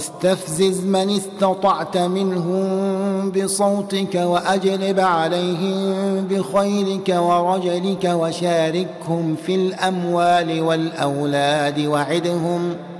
واستفزز من استطعت منهم بصوتك وأجلب عليهم بخيلك ورجلك وشاركهم في الأموال والأولاد وعدهم